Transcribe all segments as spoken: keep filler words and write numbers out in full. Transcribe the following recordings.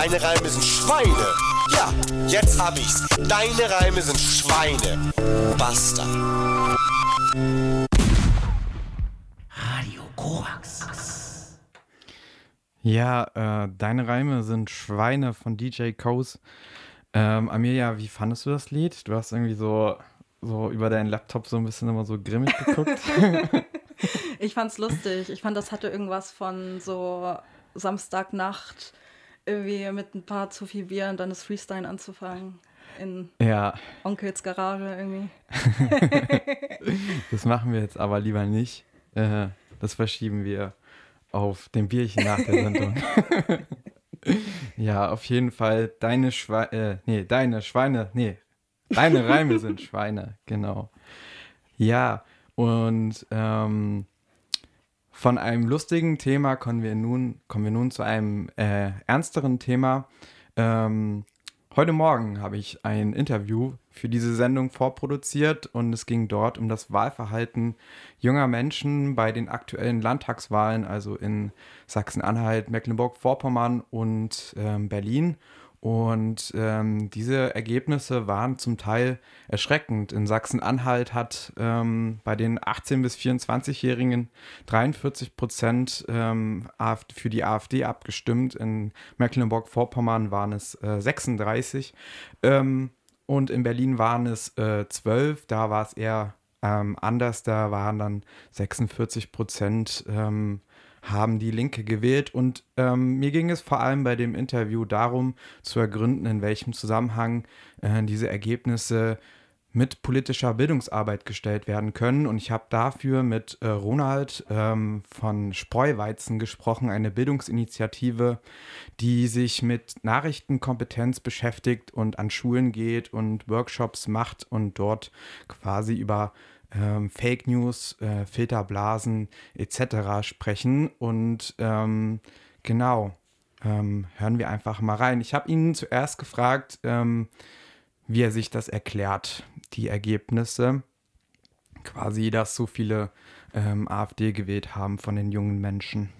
Deine Reime sind Schweine. Ja, jetzt hab ich's. Deine Reime sind Schweine. Basta. Radio Korax. Ja, äh, deine Reime sind Schweine von D J Koze. Ähm, Amelia, wie fandest du das Lied? Du hast irgendwie so, so über deinen Laptop so ein bisschen immer so grimmig geguckt. Ich fand's lustig. Ich fand, das hatte irgendwas von so Samstagnacht irgendwie mit ein paar zu viel Bier und dann das Freestyle anzufangen in Ja, Onkels Garage irgendwie. das machen wir jetzt aber lieber nicht. Äh, das verschieben wir auf dem Bierchen nach der Sendung. Ja, auf jeden Fall deine Schweine, äh, nee, deine Schweine, nee, deine Reime sind Schweine, genau. Ja, und ähm, von einem lustigen Thema kommen wir nun, kommen wir nun zu einem äh, ernsteren Thema. Ähm, heute Morgen habe ich ein Interview für diese Sendung vorproduziert und es ging dort um das Wahlverhalten junger Menschen bei den aktuellen Landtagswahlen, also in Sachsen-Anhalt, Mecklenburg-Vorpommern und ähm, Berlin. Und ähm, diese Ergebnisse waren zum Teil erschreckend. In Sachsen-Anhalt hat ähm, bei den achtzehn- bis vierundzwanzigjährigen dreiundvierzig Prozent ähm, für die AfD abgestimmt. In Mecklenburg-Vorpommern waren es äh, sechsunddreißig. Ähm, und in Berlin waren es äh, zwölf. Da war es eher ähm, anders. Da waren dann sechsundvierzig Prozent ähm, haben die Linke gewählt. Und ähm, mir ging es vor allem bei dem Interview darum, zu ergründen, in welchem Zusammenhang äh, diese Ergebnisse mit politischer Bildungsarbeit gestellt werden können. Und ich habe dafür mit äh, Ronald ähm, von Spreuweizen gesprochen, eine Bildungsinitiative, die sich mit Nachrichtenkompetenz beschäftigt und an Schulen geht und Workshops macht und dort quasi über Ähm, Fake News, äh, Filterblasen et cetera sprechen. Und ähm, genau, ähm, hören wir einfach mal rein. Ich habe ihn zuerst gefragt, ähm, wie er sich das erklärt, die Ergebnisse. Quasi, dass so viele ähm, AfD gewählt haben von den jungen Menschen.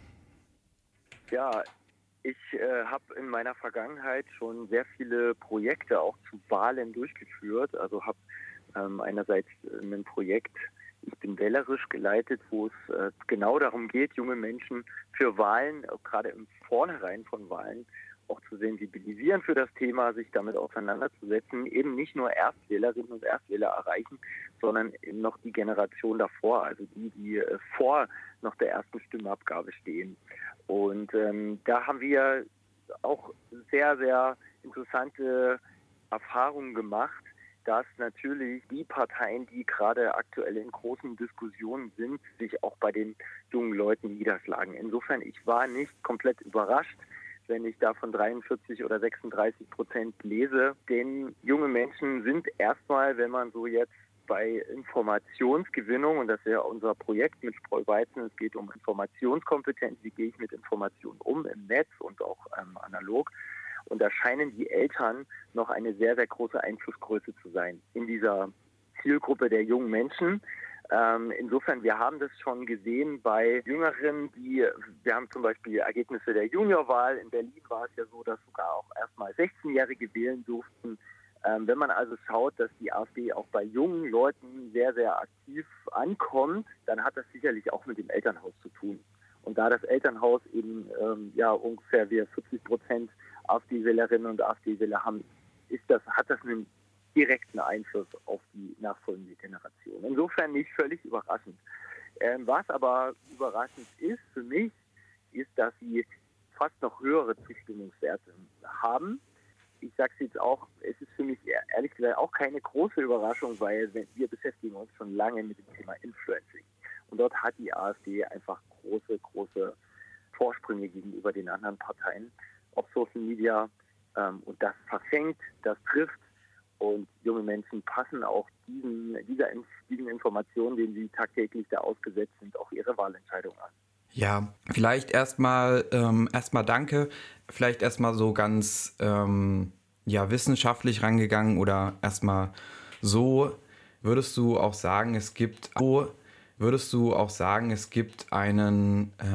Ja, ich äh, habe in meiner Vergangenheit schon sehr viele Projekte auch zu Wahlen durchgeführt. Also habe ähm, einerseits ein Projekt, ich bin wählerisch geleitet, wo es äh, genau darum geht, junge Menschen für Wahlen, auch gerade im Vornherein von Wahlen, auch zu sensibilisieren für das Thema, sich damit auseinanderzusetzen, eben nicht nur Erstwählerinnen und Erstwähler erreichen, sondern eben noch die Generation davor, also die, die äh, vor noch der ersten Stimmabgabe stehen. Und ähm, da haben wir auch sehr, sehr interessante Erfahrungen gemacht, dass natürlich die Parteien, die gerade aktuell in großen Diskussionen sind, sich auch bei den jungen Leuten niederschlagen. Insofern, ich war nicht komplett überrascht, wenn ich da von dreiundvierzig oder sechsunddreißig Prozent lese. Denn junge Menschen sind erstmal, wenn man so jetzt bei Informationsgewinnung, und das ist ja unser Projekt mit Spreuweizen, es geht um Informationskompetenz, wie gehe ich mit Informationen um im Netz und auch ähm, analog. Und da scheinen die Eltern noch eine sehr, sehr große Einflussgröße zu sein in dieser Zielgruppe der jungen Menschen. Ähm, insofern, wir haben das schon gesehen bei Jüngeren, die, wir haben zum Beispiel Ergebnisse der Juniorwahl. In Berlin war es ja so, dass sogar auch erstmal sechzehnjährige wählen durften. Ähm, wenn man also schaut, dass die AfD auch bei jungen Leuten sehr, sehr aktiv ankommt, dann hat das sicherlich auch mit dem Elternhaus zu tun. Und da das Elternhaus eben ähm, ja ungefähr wir vierzig Prozent AfD-Wählerinnen und AfD-Wähler haben, ist das, hat das einen direkten Einfluss auf die nachfolgende Generation. Insofern nicht völlig überraschend. Ähm, was aber überraschend ist für mich, ist, dass sie fast noch höhere Zustimmungswerte haben. Ich sage es jetzt auch, es ist für mich ehrlich gesagt auch keine große Überraschung, weil wir beschäftigen uns schon lange mit dem Thema Influencing. Und dort hat die AfD einfach große, große Vorsprünge gegenüber den anderen Parteien auf Social Media. Ähm, und das verfängt, das trifft. Und junge Menschen passen auch diesen, dieser, diesen Informationen, denen sie tagtäglich da ausgesetzt sind, auf ihre Wahlentscheidung an. Ja, vielleicht erstmal ähm, erstmal danke. Vielleicht erstmal so ganz ähm, ja, wissenschaftlich rangegangen oder erstmal so, würdest du auch sagen, es gibt so, würdest du auch sagen, es gibt einen